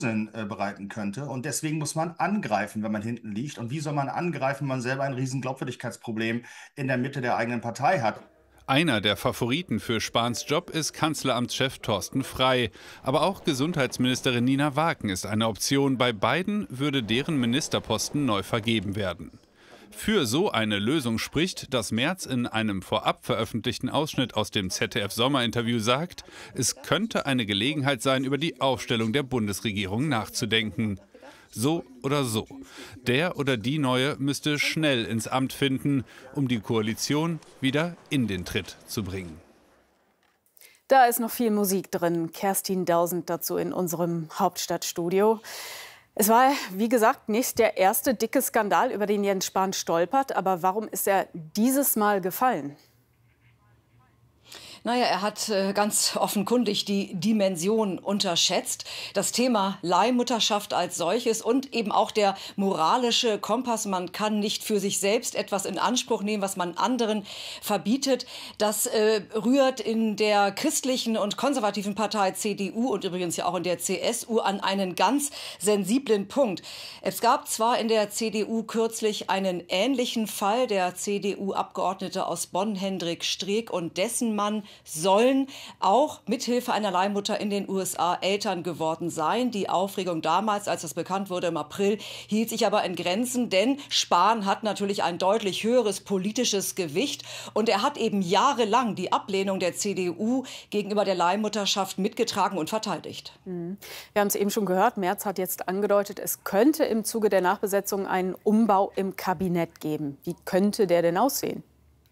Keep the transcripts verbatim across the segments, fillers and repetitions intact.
bereiten könnte. Und deswegen muss man angreifen, wenn man hinten liegt. Und wie soll man angreifen, wenn man selber ein riesen Glaubwürdigkeitsproblem in der Mitte der eigenen Partei hat? Einer der Favoriten für Spahns Job ist Kanzleramtschef Thorsten Frey. Aber auch Gesundheitsministerin Nina Wagen ist eine Option. Bei beiden würde deren Ministerposten neu vergeben werden. Für so eine Lösung spricht, dass Merz in einem vorab veröffentlichten Ausschnitt aus dem Z D F-Sommerinterview sagt, es könnte eine Gelegenheit sein, über die Aufstellung der Bundesregierung nachzudenken. So oder so. Der oder die Neue müsste schnell ins Amt finden, um die Koalition wieder in den Tritt zu bringen. Da ist noch viel Musik drin. Kerstin Dausend dazu in unserem Hauptstadtstudio. Es war, wie gesagt, nicht der erste dicke Skandal, über den Jens Spahn stolpert. Aber warum ist er dieses Mal gefallen? Naja, er hat äh, ganz offenkundig die Dimension unterschätzt. Das Thema Leihmutterschaft als solches und eben auch der moralische Kompass. Man kann nicht für sich selbst etwas in Anspruch nehmen, was man anderen verbietet. Das äh, rührt in der christlichen und konservativen Partei C D U und übrigens ja auch in der C S U an einen ganz sensiblen Punkt. Es gab zwar in der C D U kürzlich einen ähnlichen Fall. Der C D U-Abgeordnete aus Bonn, Hendrik Streeck, und dessen Mann sollen auch mithilfe einer Leihmutter in den U S A Eltern geworden sein. Die Aufregung damals, als das bekannt wurde im April, hielt sich aber in Grenzen, denn Spahn hat natürlich ein deutlich höheres politisches Gewicht und er hat eben jahrelang die Ablehnung der C D U gegenüber der Leihmutterschaft mitgetragen und verteidigt. Mhm. Wir haben es eben schon gehört, Merz hat jetzt angedeutet, es könnte im Zuge der Nachbesetzung einen Umbau im Kabinett geben. Wie könnte der denn aussehen?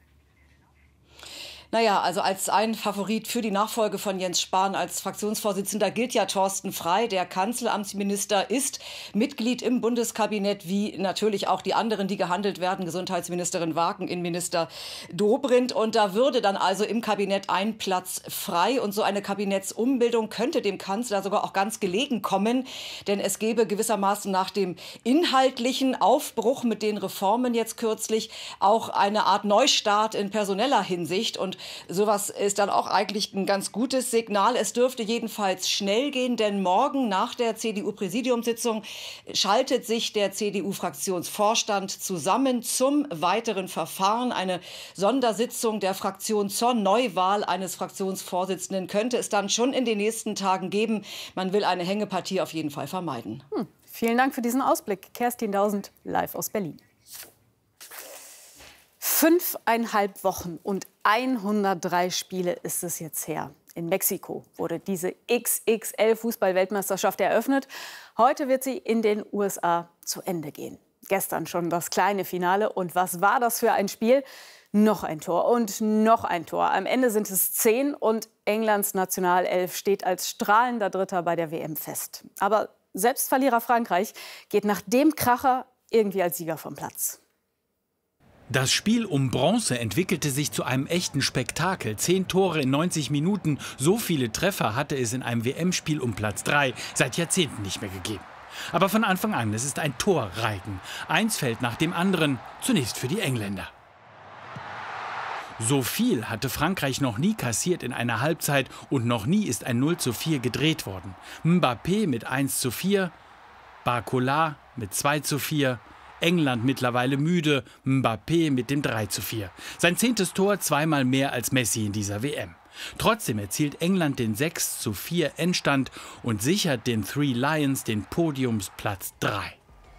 Naja, also als ein Favorit für die Nachfolge von Jens Spahn als Fraktionsvorsitzender gilt ja Thorsten Frey. Der Kanzleramtsminister ist Mitglied im Bundeskabinett, wie natürlich auch die anderen, die gehandelt werden. Gesundheitsministerin Wagen, Innenminister Dobrindt. Und da würde dann also im Kabinett ein Platz frei. Und so eine Kabinettsumbildung könnte dem Kanzler sogar auch ganz gelegen kommen. Denn es gäbe gewissermaßen nach dem inhaltlichen Aufbruch mit den Reformen jetzt kürzlich auch eine Art Neustart in personeller Hinsicht. Und sowas ist dann auch eigentlich ein ganz gutes Signal. Es dürfte jedenfalls schnell gehen, denn morgen nach der C D U-Präsidiumssitzung schaltet sich der C D U-Fraktionsvorstand zusammen zum weiteren Verfahren. Eine Sondersitzung der Fraktion zur Neuwahl eines Fraktionsvorsitzenden könnte es dann schon in den nächsten Tagen geben. Man will eine Hängepartie auf jeden Fall vermeiden. Hm. Vielen Dank für diesen Ausblick. Kerstin Dausend, live aus Berlin. Fünfeinhalb Wochen und hundertdrei Spiele ist es jetzt her. In Mexiko wurde diese X X L-Fußball-Weltmeisterschaft eröffnet. Heute wird sie in den U S A zu Ende gehen. Gestern schon das kleine Finale. Und was war das für ein Spiel? Noch ein Tor und noch ein Tor. Am Ende sind es zehn und Englands Nationalelf steht als strahlender Dritter bei der W M fest. Aber selbst Verlierer Frankreich geht nach dem Kracher irgendwie als Sieger vom Platz. Das Spiel um Bronze entwickelte sich zu einem echten Spektakel. Zehn Tore in neunzig Minuten. So viele Treffer hatte es in einem W M-Spiel um Platz drei seit Jahrzehnten nicht mehr gegeben. Aber von Anfang an, es ist ein Torreigen. Eins fällt nach dem anderen, zunächst für die Engländer. So viel hatte Frankreich noch nie kassiert in einer Halbzeit und noch nie ist ein null zu vier gedreht worden. Mbappé mit eins zu vier, Barcola mit zwei zu vier, England mittlerweile müde, Mbappé mit dem drei zu vier. Sein zehntes Tor, zweimal mehr als Messi in dieser W M. Trotzdem erzielt England den sechs zu vier Endstand und sichert den Three Lions den Podiumsplatz drei.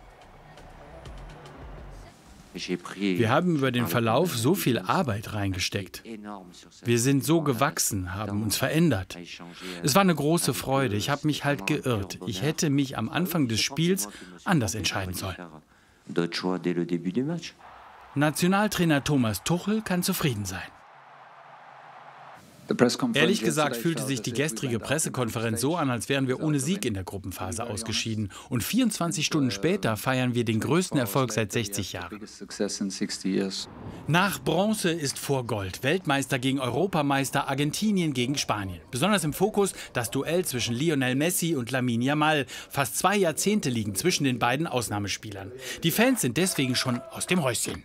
Wir haben über den Verlauf so viel Arbeit reingesteckt. Wir sind so gewachsen, haben uns verändert. Es war eine große Freude. Ich habe mich halt geirrt. Ich hätte mich am Anfang des Spiels anders entscheiden sollen. Nationaltrainer Thomas Tuchel kann zufrieden sein. Ehrlich gesagt fühlte sich die gestrige Pressekonferenz so an, als wären wir ohne Sieg in der Gruppenphase ausgeschieden. Und vierundzwanzig Stunden später feiern wir den größten Erfolg seit sechzig Jahren. Nach Bronze ist vor Gold. Weltmeister gegen Europameister, Argentinien gegen Spanien. Besonders im Fokus das Duell zwischen Lionel Messi und Lamine Yamal. Fast zwei Jahrzehnte liegen zwischen den beiden Ausnahmespielern. Die Fans sind deswegen schon aus dem Häuschen.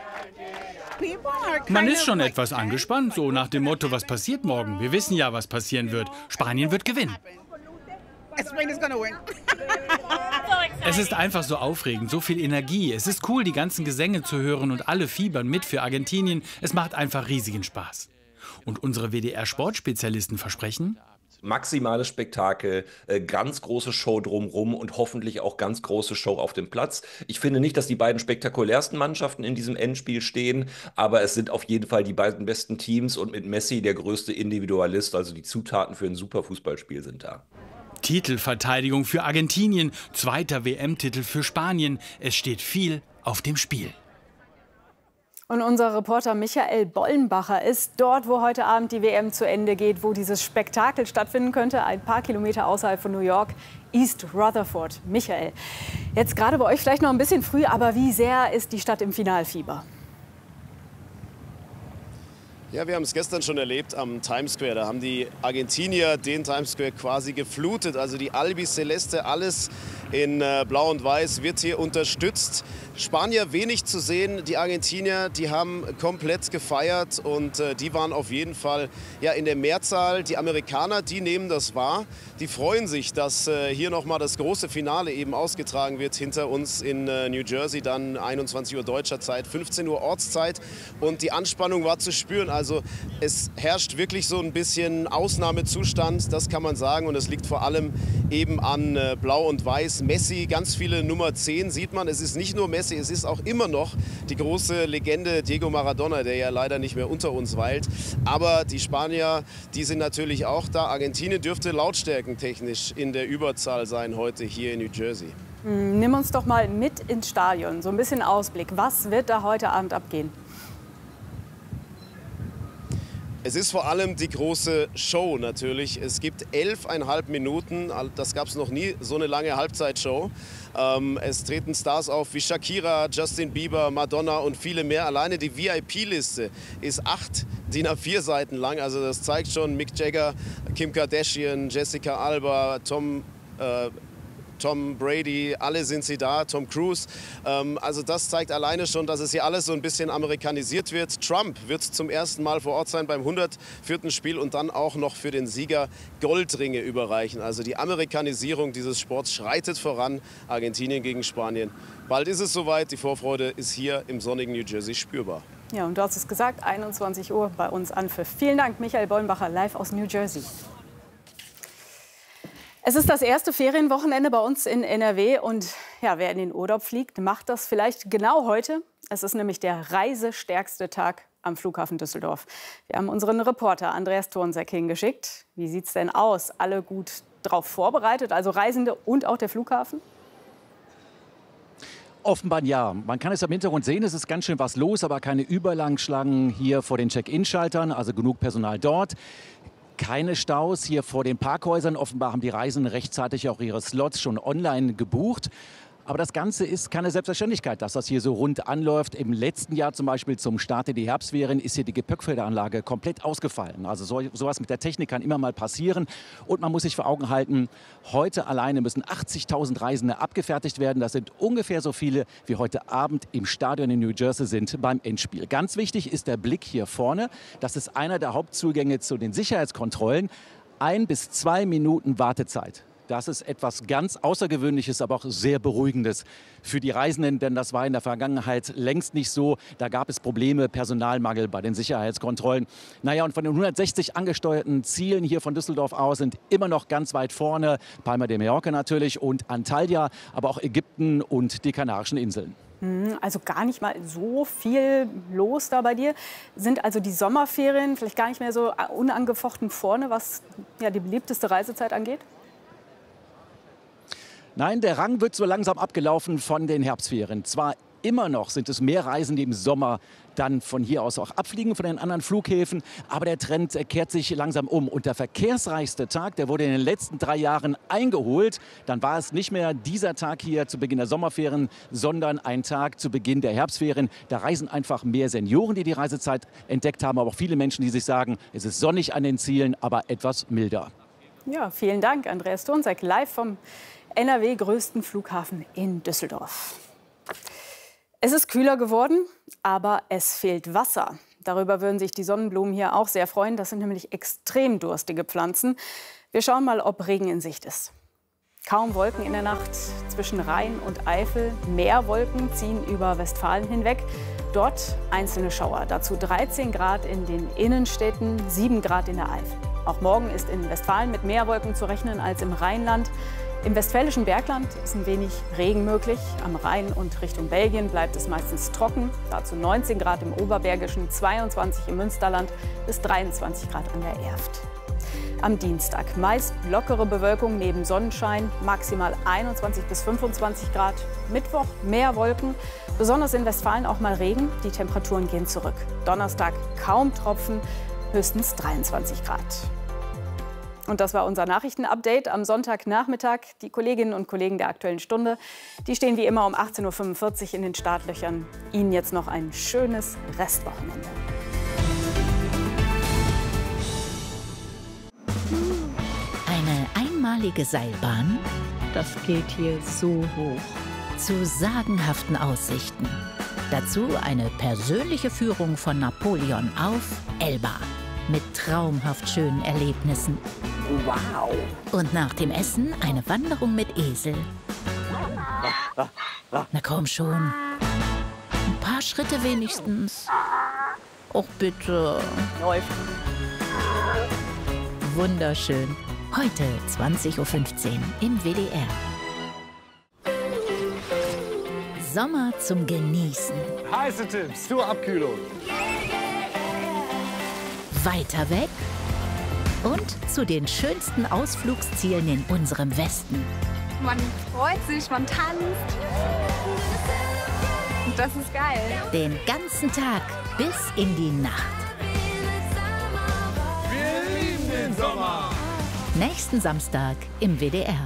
Man ist schon etwas angespannt, so nach dem Motto, was passiert morgen? Wir wissen ja, was passieren wird. Spanien wird gewinnen. Spain is gonna win. Es ist einfach so aufregend, so viel Energie. Es ist cool, die ganzen Gesänge zu hören und alle fiebern mit für Argentinien. Es macht einfach riesigen Spaß. Und unsere W D R-Sportspezialisten versprechen: maximales Spektakel, äh, ganz große Show drumherum und hoffentlich auch ganz große Show auf dem Platz. Ich finde nicht, dass die beiden spektakulärsten Mannschaften in diesem Endspiel stehen, aber es sind auf jeden Fall die beiden besten Teams und mit Messi der größte Individualist, also die Zutaten für ein super Fußballspiel sind da. Titelverteidigung für Argentinien, zweiter W M-Titel für Spanien. Es steht viel auf dem Spiel. Und unser Reporter Michael Bollenbacher ist dort, wo heute Abend die W M zu Ende geht, wo dieses Spektakel stattfinden könnte, ein paar Kilometer außerhalb von New York, East Rutherford. Michael, jetzt gerade bei euch vielleicht noch ein bisschen früh, aber wie sehr ist die Stadt im Finalfieber? Ja, wir haben es gestern schon erlebt am Times Square. Da haben die Argentinier den Times Square quasi geflutet. Also die Albi Celeste, alles in äh, Blau und Weiß, wird hier unterstützt. Spanier wenig zu sehen. Die Argentinier, die haben komplett gefeiert und äh, die waren auf jeden Fall ja, in der Mehrzahl. Die Amerikaner, die nehmen das wahr. Die freuen sich, dass äh, hier nochmal das große Finale eben ausgetragen wird hinter uns in äh, New Jersey. Dann einundzwanzig Uhr deutscher Zeit, fünfzehn Uhr Ortszeit. Und die Anspannung war zu spüren. Also es herrscht wirklich so ein bisschen Ausnahmezustand, das kann man sagen. Und es liegt vor allem eben an äh, Blau und Weiß. Messi, ganz viele Nummer zehn sieht man. Es ist nicht nur Messi, es ist auch immer noch die große Legende Diego Maradona, der ja leider nicht mehr unter uns weilt. Aber die Spanier, die sind natürlich auch da. Argentinien dürfte lautstärkentechnisch in der Überzahl sein heute hier in New Jersey. Nimm uns doch mal mit ins Stadion, so ein bisschen Ausblick. Was wird da heute Abend abgehen? Es ist vor allem die große Show natürlich. Es gibt elfeinhalb Minuten, das gab es noch nie, so eine lange Halbzeitshow. Ähm, es treten Stars auf wie Shakira, Justin Bieber, Madonna und viele mehr. Alleine die V I P-Liste ist acht D I N A vier Seiten lang. Also das zeigt schon Mick Jagger, Kim Kardashian, Jessica Alba, Tom... Äh, Tom Brady, alle sind sie da, Tom Cruise. Ähm, also das zeigt alleine schon, dass es hier alles so ein bisschen amerikanisiert wird. Trump wird zum ersten Mal vor Ort sein beim hundertvierten Spiel und dann auch noch für den Sieger Goldringe überreichen. Also die Amerikanisierung dieses Sports schreitet voran. Argentinien gegen Spanien. Bald ist es soweit. Die Vorfreude ist hier im sonnigen New Jersey spürbar. Ja, und du hast es gesagt, einundzwanzig Uhr bei uns Anpfiff. Vielen Dank, Michael Bollenbacher, live aus New Jersey. Es ist das erste Ferienwochenende bei uns in N R W und ja, wer in den Urlaub fliegt, macht das vielleicht genau heute. Es ist nämlich der reisestärkste Tag am Flughafen Düsseldorf. Wir haben unseren Reporter Andreas Thornseck hingeschickt. Wie sieht es denn aus? Alle gut darauf vorbereitet, also Reisende und auch der Flughafen? Offenbar ja. Man kann es im Hintergrund sehen, es ist ganz schön was los, aber keine überlangen Schlangen hier vor den Check-in-Schaltern, also genug Personal dort. Keine Staus hier vor den Parkhäusern. Offenbar haben die Reisenden rechtzeitig auch ihre Slots schon online gebucht. Aber das Ganze ist keine Selbstverständlichkeit, dass das hier so rund anläuft. Im letzten Jahr zum Beispiel zum Start in die Herbstferien ist hier die Gepäckförderanlage komplett ausgefallen. Also so, sowas mit der Technik kann immer mal passieren. Und man muss sich vor Augen halten, heute alleine müssen achtzigtausend Reisende abgefertigt werden. Das sind ungefähr so viele, wie heute Abend im Stadion in New Jersey sind beim Endspiel. Ganz wichtig ist der Blick hier vorne. Das ist einer der Hauptzugänge zu den Sicherheitskontrollen. Ein bis zwei Minuten Wartezeit. Das ist etwas ganz Außergewöhnliches, aber auch sehr Beruhigendes für die Reisenden, denn das war in der Vergangenheit längst nicht so. Da gab es Probleme, Personalmangel bei den Sicherheitskontrollen. Naja, und von den hundertsechzig angesteuerten Zielen hier von Düsseldorf aus sind immer noch ganz weit vorne Palma de Mallorca natürlich und Antalya, aber auch Ägypten und die Kanarischen Inseln. Also gar nicht mal so viel los da bei dir. Sind also die Sommerferien vielleicht gar nicht mehr so unangefochten vorne, was ja, die beliebteste Reisezeit angeht? Nein, der Rang wird so langsam abgelaufen von den Herbstferien. Zwar immer noch sind es mehr Reisende im Sommer dann von hier aus auch abfliegen von den anderen Flughäfen, aber der Trend kehrt sich langsam um. Und der verkehrsreichste Tag, der wurde in den letzten drei Jahren eingeholt. Dann war es nicht mehr dieser Tag hier zu Beginn der Sommerferien, sondern ein Tag zu Beginn der Herbstferien. Da reisen einfach mehr Senioren, die die Reisezeit entdeckt haben, aber auch viele Menschen, die sich sagen, es ist sonnig an den Zielen, aber etwas milder. Ja, vielen Dank, Andreas Thornseck, live vom N R W größten Flughafen in Düsseldorf. Es ist kühler geworden, aber es fehlt Wasser. Darüber würden sich die Sonnenblumen hier auch sehr freuen. Das sind nämlich extrem durstige Pflanzen. Wir schauen mal, ob Regen in Sicht ist. Kaum Wolken in der Nacht zwischen Rhein und Eifel. Mehr Wolken ziehen über Westfalen hinweg. Dort einzelne Schauer. Dazu dreizehn Grad in den Innenstädten, sieben Grad in der Eifel. Auch morgen ist in Westfalen mit mehr Wolken zu rechnen als im Rheinland. Im westfälischen Bergland ist ein wenig Regen möglich. Am Rhein und Richtung Belgien bleibt es meistens trocken. Dazu neunzehn Grad im Oberbergischen, zweiundzwanzig im Münsterland bis dreiundzwanzig Grad an der Erft. Am Dienstag meist lockere Bewölkung neben Sonnenschein, maximal einundzwanzig bis fünfundzwanzig Grad. Mittwoch mehr Wolken, besonders in Westfalen auch mal Regen. Die Temperaturen gehen zurück. Donnerstag kaum Tropfen, höchstens dreiundzwanzig Grad. Und das war unser Nachrichtenupdate am Sonntagnachmittag. Die Kolleginnen und Kollegen der Aktuellen Stunde, die stehen wie immer um achtzehn Uhr fünfundvierzig in den Startlöchern. Ihnen jetzt noch ein schönes Restwochenende. Eine einmalige Seilbahn? Das geht hier so hoch. Zu sagenhaften Aussichten. Dazu eine persönliche Führung von Napoleon auf Elba. Mit traumhaft schönen Erlebnissen. Wow! Und nach dem Essen eine Wanderung mit Esel. Na komm schon. Ein paar Schritte wenigstens. Och bitte. Läuft. Wunderschön. Heute zwanzig Uhr fünfzehn im W D R. Sommer zum Genießen. Heiße Tipps zur Abkühlung. Weiter weg und zu den schönsten Ausflugszielen in unserem Westen. Man freut sich, man tanzt. Und das ist geil. Den ganzen Tag bis in die Nacht. Wir lieben den Sommer. Nächsten Samstag im W D R.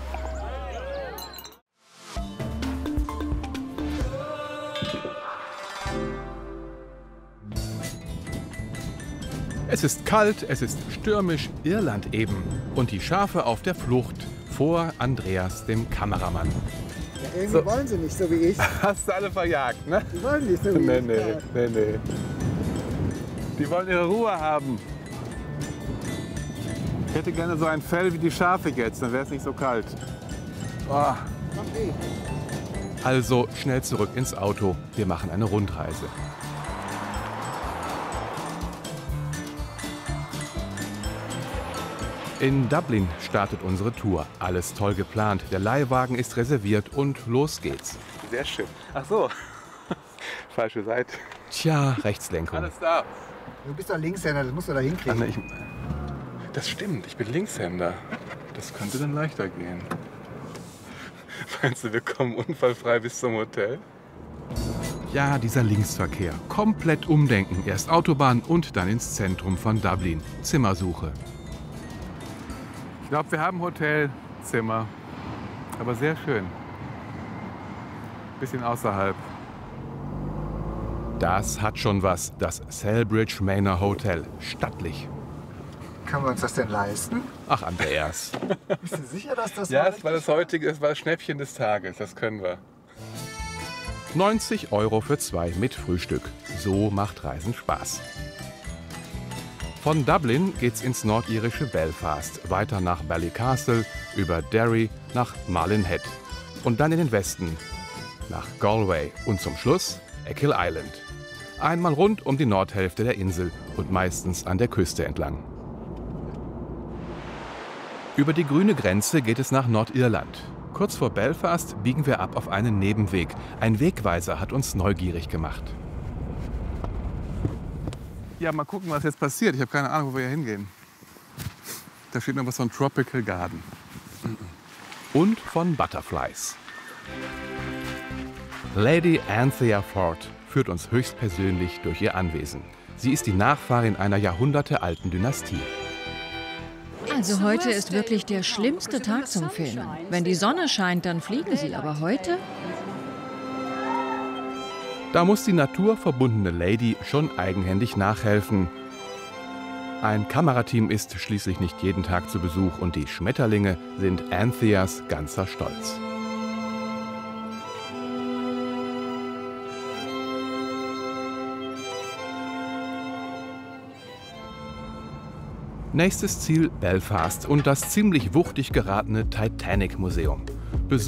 Es ist kalt, es ist stürmisch, Irland eben. Und die Schafe auf der Flucht vor Andreas, dem Kameramann. Ja, irgendwie so. Wollen sie nicht, so wie ich. Hast du alle verjagt, ne? Die wollen nicht, so wie nee, ich. Nee, nee, nee. Die wollen ihre Ruhe haben. Ich hätte gerne so ein Fell wie die Schafe jetzt, dann wäre es nicht so kalt. Oh. Also schnell zurück ins Auto. Wir machen eine Rundreise. In Dublin startet unsere Tour. Alles toll geplant. Der Leihwagen ist reserviert und los geht's. Sehr schön. Ach so. Falsche Seite. Tja, Rechtslenkung. Alles da. Du bist doch Linkshänder, das musst du da hinkriegen. Ach, ich, das stimmt, ich bin Linkshänder. Das könnte dann leichter gehen. Meinst du, wir kommen unfallfrei bis zum Hotel? Ja, dieser Linksverkehr. Komplett umdenken. Erst Autobahn und dann ins Zentrum von Dublin. Zimmersuche. Ich glaube, wir haben Hotelzimmer, aber sehr schön. Bisschen außerhalb. Das hat schon was, das Celbridge Manor Hotel. Stattlich. Können wir uns das denn leisten? Ach, Andreas. Bist du sicher, dass das Ja, es war das heutige, es war das Schnäppchen des Tages, das können wir. neunzig Euro für zwei mit Frühstück. So macht Reisen Spaß. Von Dublin geht's ins nordirische Belfast, weiter nach Ballycastle, über Derry nach Malin Head und dann in den Westen, nach Galway und zum Schluss Achill Island. Einmal rund um die Nordhälfte der Insel und meistens an der Küste entlang. Über die grüne Grenze geht es nach Nordirland. Kurz vor Belfast biegen wir ab auf einen Nebenweg. Ein Wegweiser hat uns neugierig gemacht. Ja, mal gucken, was jetzt passiert. Ich habe keine Ahnung, wo wir hier hingehen. Da steht noch was von Tropical Garden. Und von Butterflies. Lady Anthea Ford führt uns höchstpersönlich durch ihr Anwesen. Sie ist die Nachfahrin einer jahrhundertealten Dynastie. Also heute ist wirklich der schlimmste Tag zum Filmen. Wenn die Sonne scheint, dann fliegen sie. Aber heute? Da muss die naturverbundene Lady schon eigenhändig nachhelfen. Ein Kamerateam ist schließlich nicht jeden Tag zu Besuch und die Schmetterlinge sind Antheas ganzer Stolz. Nächstes Ziel Belfast und das ziemlich wuchtig geratene Titanic Museum.